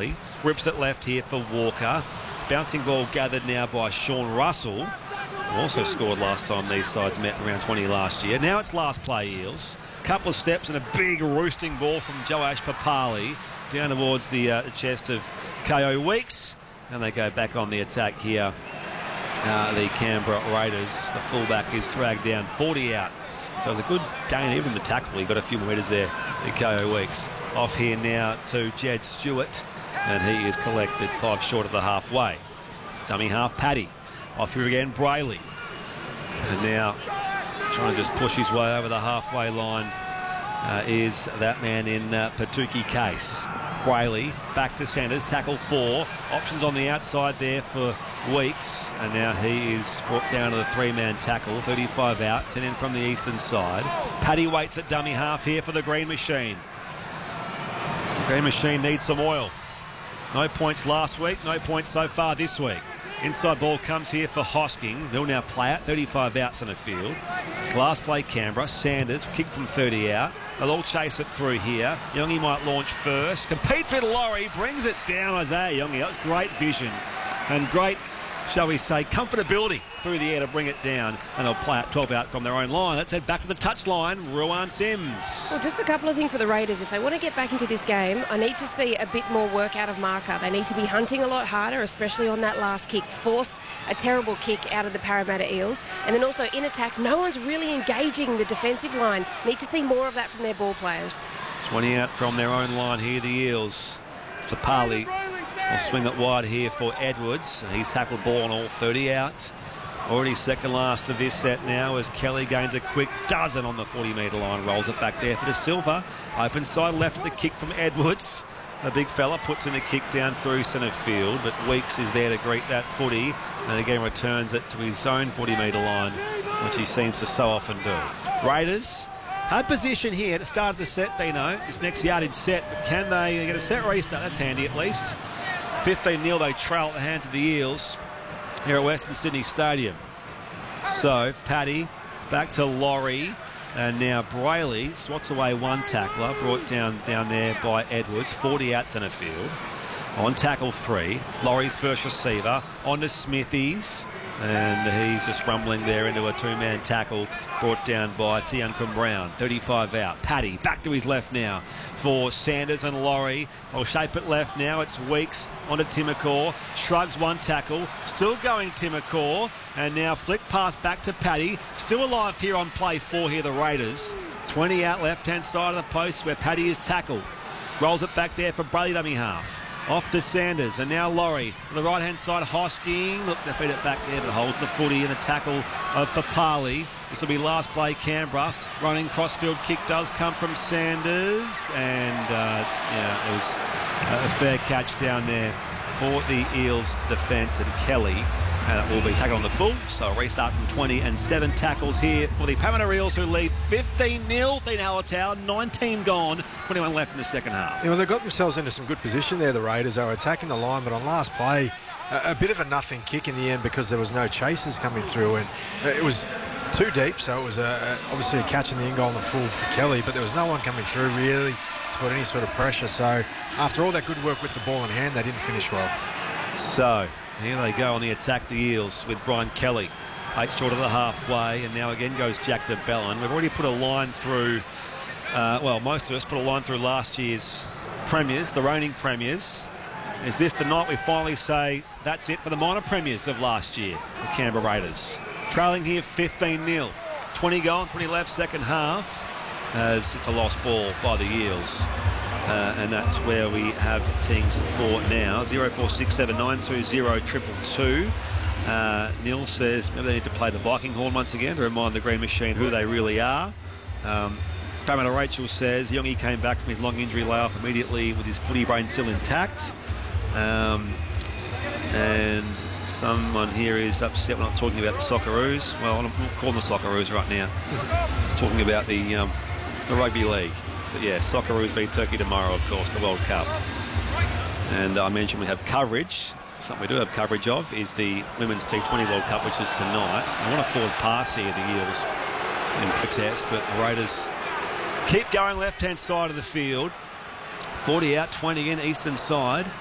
Parley. Rips it left here for Walker. Bouncing ball gathered now by Sean Russell, who also scored last time these sides met around 20 last year. Now it's last play Eels. Couple of steps and a big roosting ball from Joash Papali down towards the chest of K.O. Weeks. And they go back on the attack here. The Canberra Raiders. The fullback is dragged down, 40 out. So it was a good gain, even the tackle. He got a few metres there, the K.O. Weeks. Off here now to Jed Stewart. And he is collected 5 short of the halfway. Dummy half, Paddy. Off here again, Brayley. And now trying to just push his way over the halfway line is that man in Patuki Case. Brayley back to Sanders, tackle 4. Options on the outside there for Weeks. And now he is brought down to the 3-man tackle. 35 out, 10 in from the eastern side. Paddy waits at dummy half here for the Green Machine. The Green Machine needs some oil. No points last week, no points so far this week. Inside ball comes here for Hosking. They'll now play it, 35 out centre field. Last play Canberra, Sanders, kick from 30 out. They'll all chase it through here. Youngie might launch first. Competes with Laurie, brings it down, Isaiah Youngie. That was great vision and great, shall we say, comfortability through the air to bring it down, and they'll play it 12 out from their own line. Let's head back to the touchline. Ruan Sims. Well, just a couple of things for the Raiders. If they want to get back into this game, I need to see a bit more work out of marker. They need to be hunting a lot harder, especially on that last kick. Force a terrible kick out of the Parramatta Eels. And then also in attack, no one's really engaging the defensive line. Need to see more of that from their ball players. 20 out from their own line here, the Eels. It's Papali. Will swing it wide here for Edwards. He's tackled ball on all 30 out. Already second last of this set now as Kelly gains a quick dozen on the 40-metre line. Rolls it back there for De Silva. Open side left of the kick from Edwards. The big fella puts in a kick down through centre field, but Weeks is there to greet that footy and again returns it to his own 40-metre line, which he seems to so often do. Raiders had position here at the start of the set, Dino. This next yardage set, but can they get a set restart? That's handy at least. 15-0 they trail at the hands of the Eels here at Western Sydney Stadium. So Paddy back to Laurie, and now Brayley swats away one tackler, brought down there by Edwards, 40 out centre field. On tackle 3, Laurie's first receiver, on to Smithies, and he's just rumbling there into a 2-man tackle brought down by Tiancum Brown. 35 out. Paddy back to his left now for Sanders and Laurie. They'll shape it left now. It's Weeks onto Timacor. Shrugs one tackle. Still going Timacor. And now flick pass back to Paddy. Still alive here on play 4 here, the Raiders. 20 out left-hand side of the post where Paddy is tackled. Rolls it back there for Brayley dummy half. Off to Sanders, and now Laurie. On the right-hand side, Hosking. Look, they feed it back there, but holds the footy in the tackle of Papali. This will be last play, Canberra. Running crossfield kick does come from Sanders, and it was a fair catch down there for the Eels defence and Kelly. And it will be tackled on the full, so a restart from 20 and 7 tackles here for the Parramatta Eels, who lead 15-0. Dean Allentown, 19 gone, 21 left in the second half. Yeah, well, they got themselves into some good position there, the Raiders. They were attacking the line, but on last play, a bit of a nothing kick in the end because there was no chasers coming through, and it was too deep, so it was obviously a catch in the end goal on the full for Kelly, but there was no one coming through really to put any sort of pressure. So after all that good work with the ball in hand, they didn't finish well. So here they go on the attack, the Eels, with Brian Kelly. 8 short of the halfway, and now again goes Jack de Belin. We've already put a line through, most of us put a line through last year's premiers, the reigning premiers. Is this the night we finally say that's it for the minor premiers of last year, the Canberra Raiders? Trailing here 15-0. 20 gone, 20 left, second half, as it's a lost ball by the Eels. And that's where we have things for now. 0467 920 222. Neil says maybe they need to play the Viking horn once again to remind the Green Machine who they really are. Parramatta Rachel says Youngie came back from his long injury layoff immediately with his footy brain still intact. And someone here is upset we're not talking about the Socceroos. Well, I'm calling the Socceroos right now. Talking about the rugby league. But yeah, Socceroos beat Turkey tomorrow, of course, the World Cup. And I mentioned we have coverage. Something we do have coverage of is the Women's T20 World Cup, which is tonight. I want a forward pass here, the Eels, in protest, but the Raiders keep going left-hand side of the field. 40 out, 20 in, eastern side.